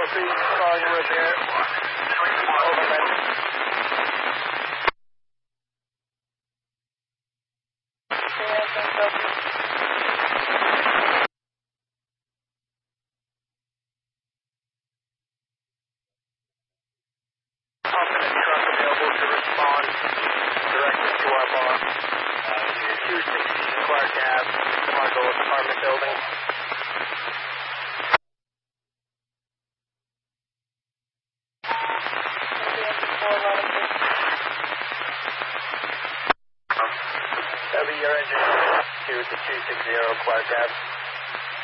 LC, calling you there. Confident truck available to respond directly to our boss. 216 Clark Ave, Margot apartment building. That'll be your engine to the 260 Clark Ave.